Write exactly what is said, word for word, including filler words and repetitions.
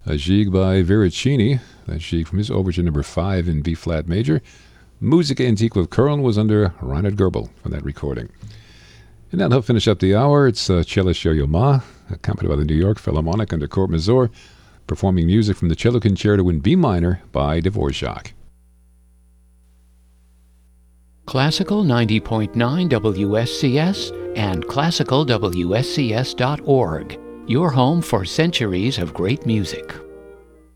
A Gigue by Veracini. That Gigue from his Overture number five in B-flat major. Musica Antique with Köln was under Reinhard Goebel for that recording. And now he'll finish up the hour. It's uh, cellist Yo-Yo Ma, accompanied by the New York Philharmonic under Court Mazur, performing music from the Cello Concerto in B minor by Dvorak. Classical ninety point nine W S C S and classical W S C S dot org. Your home for centuries of great music.